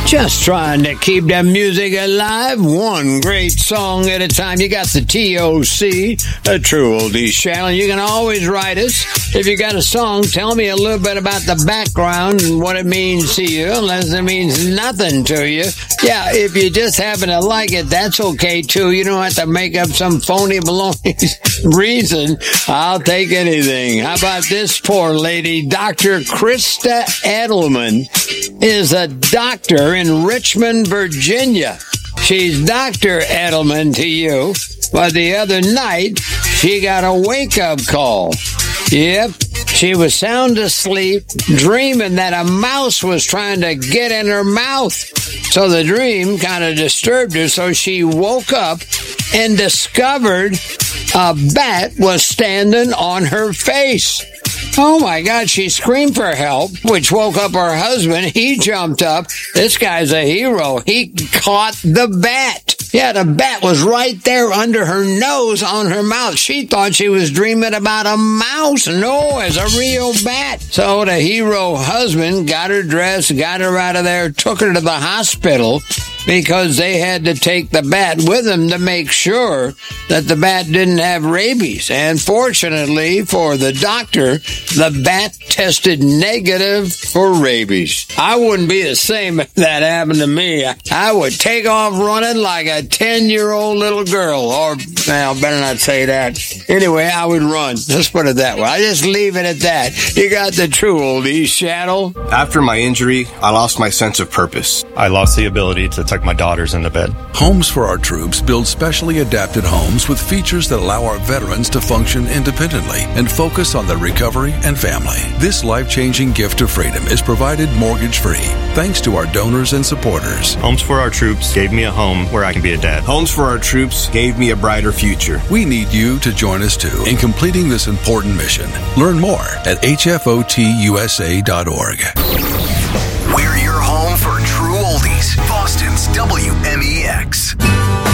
Just trying to keep that music alive, one great song at a time. You got the TOC, a True Oldies channel. You can always write us. If you got a song, tell me a little bit about the background and what it means to you, unless it means nothing to you. Yeah, if you just happen to like it, that's okay too. You don't have to make up some phony baloney reason. I'll take anything. How about this poor lady? Dr. Krista Edelman is a doctor in Richmond, Virginia. She's Dr. Edelman to you, but the other night she got a wake-up call. Yep, she was sound asleep, dreaming that a mouse was trying to get in her mouth. So the dream kind of disturbed her, so she woke up and discovered a bat was standing on her face. Oh my God, she screamed for help, which woke up her husband. He jumped up. This guy's a hero. He caught the bat. Yeah, the bat was right there under her nose on her mouth. She thought she was dreaming about a mouse. No, it's a real bat. So the hero husband got her dressed, got her out of there, took her to the hospital because they had to take the bat with them to make sure that the bat didn't have rabies. And fortunately for the doctor, the bat tested negative for rabies. I wouldn't be the same if that happened to me. I would take off running like a 10-year-old little girl. Or, well, better not say that. Anyway, I would run. Let's put it that way. I just leave it at that. You got the True Oldies channel. After my injury, I lost my sense of purpose. I lost the ability to tuck my daughters into bed. Homes for Our Troops build specially adapted homes with features that allow our veterans to function independently and focus on their recovery and family. This life-changing gift of freedom is provided mortgage-free thanks to our donors and supporters. Homes for Our Troops gave me a home where I can be a dad. Homes for Our Troops gave me a brighter future. We need you to join us too in completing this important mission. Learn more at hfotusa.org. We're your home for True Oldies, Boston's WMEX.